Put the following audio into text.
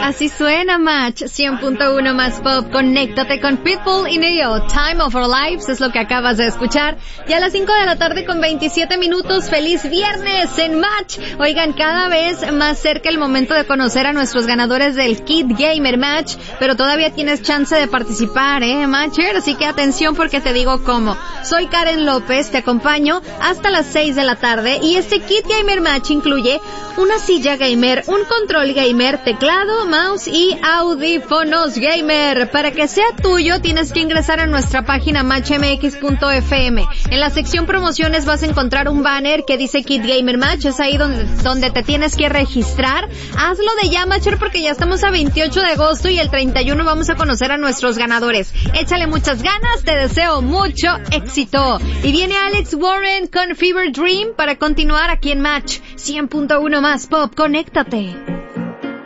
Así suena Match 100.1 más pop. Conéctate con Pitbull y Neo. Time of Our Lives es lo que acabas de escuchar. Ya a las 5 de la tarde con 27 minutos. ¡Feliz viernes en Match! Oigan, cada vez más cerca el momento de conocer a nuestros ganadores del Kid Gamer Match, pero todavía tienes chance de participar, Matcher, así que atención porque te digo cómo. Soy Karen López, te acompaño hasta las 6 de la tarde y este Kid Gamer Match incluye una silla gamer, un control gamer, teclado, mouse y audífonos gamer. Para que sea tuyo tienes que ingresar a nuestra página matchmx.fm. En la sección promociones vas a encontrar un banner que dice Kid Gamer Match, es ahí donde te tienes que registrar. Hazlo de ya, Matcher, porque ya estamos a 28 de agosto y el 31 vamos a conocer a nuestros ganadores. Échale muchas ganas, te deseo mucho éxito. Y viene Alex Warren con Fever Dream para continuar aquí en Match 100.1 más pop. Conéctate.